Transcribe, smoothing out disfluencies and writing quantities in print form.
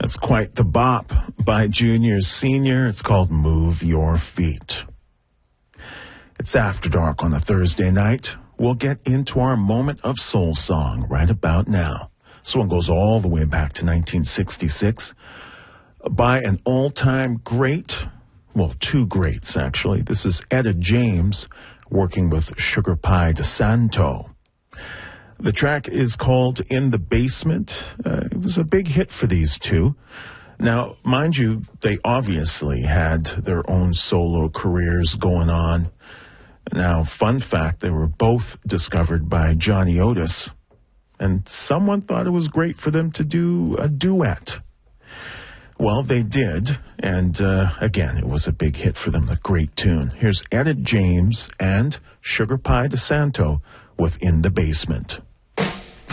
That's quite the bop by Junior Senior. It's called Move Your Feet. It's After Dark on a Thursday night. We'll get into our moment of soul song right about now. This one goes all the way back to 1966 by an all-time great, well, two greats actually. This is Etta James working with Sugar Pie DeSanto. The track is called In the Basement. It was a big hit for these two. Now, mind you, they obviously had their own solo careers going on. Now, fun fact, they were both discovered by Johnny Otis, and someone thought it was great for them to do a duet. Well, they did, and again, it was a big hit for them, a great tune. Here's Etta James and Sugar Pie DeSanto with In the Basement.